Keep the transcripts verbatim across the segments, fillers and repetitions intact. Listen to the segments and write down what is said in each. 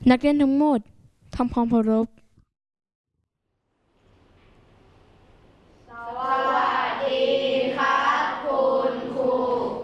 นักเรียนทั้งหมดทำความเคารพสวัสดีครับคุณครู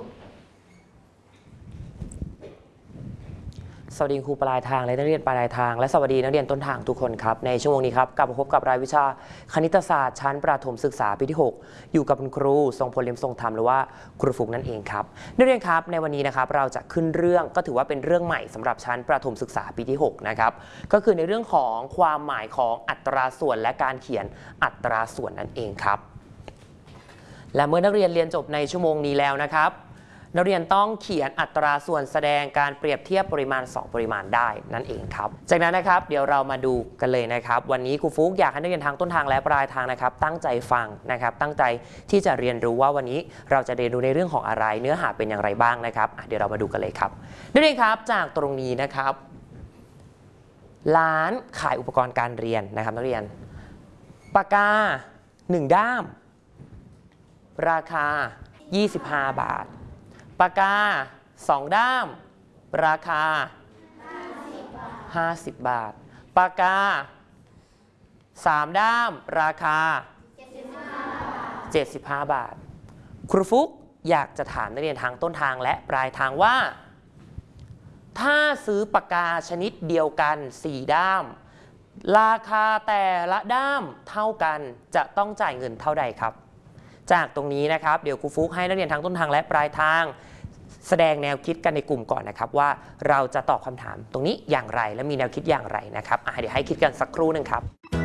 สวัสดีครูปลายทางและนักเรียนปลายทางและสวัสดีนักเรียนต้นทางทุกคนครับในชั่วโมงนี้ครับกลับมาพบกับรายวิชาคณิตศาสตร์ชั้นประถมศึกษาปีที่หกอยู่กับคุณครูทรงพลเลี่ยมทรงธรรมหรือว่าครูฟุกนั่นเองครับนักเรียนครับในวันนี้นะครับเราจะขึ้นเรื่องก็ถือว่าเป็นเรื่องใหม่สำหรับชั้นประถมศึกษาปีที่หกนะครับก็คือในเรื่องของความหมายของอัตราส่วนและการเขียนอัตราส่วนนั่นเองครับและเมื่อนักเรียนเรียนจบในชั่วโมงนี้แล้วนะครับนักเรียนต้องเขียนอัตราส่วนแสดงการเปรียบเทียบปริมาณสองปริมาณได้นั่นเองครับจากนั้นนะครับเดี๋ยวเรามาดูกันเลยนะครับวันนี้ครูฟุกอยากให้นักเรียนทางต้นทางและปลายทางนะครับตั้งใจฟังนะครับตั้งใจที่จะเรียนรู้ว่าวันนี้เราจะเรียนรู้ในเรื่องของอะไรเนื้อหาเป็นอย่างไรบ้างนะครับเดี๋ยวเรามาดูกันเลยครับนักเรียนครับจากตรงนี้นะครับร้านขายอุปกรณ์การเรียนนะครับนักเรียนปากกาหนึ่งด้ามราคายี่สิบห้าบาทปากกาสองด้ามราคาห้าสิบบาทปากกาสามด้ามราคาเจ็ดสิบห้าบาทครูฟุกอยากจะถามนักเรียนทางต้นทางและปลายทางว่าถ้าซื้อปากกาชนิดเดียวกันสี่ด้ามราคาแต่ละด้ามเท่ากันจะต้องจ่ายเงินเท่าใดครับจากตรงนี้นะครับเดี๋ยวครูฟุกให้นักเรียนทางต้นทางและปลายทางแสดงแนวคิดกันในกลุ่มก่อนนะครับว่าเราจะตอบคำถามตรงนี้อย่างไรและมีแนวคิดอย่างไรนะครับเดี๋ยวให้คิดกันสักครู่หนึ่งครับ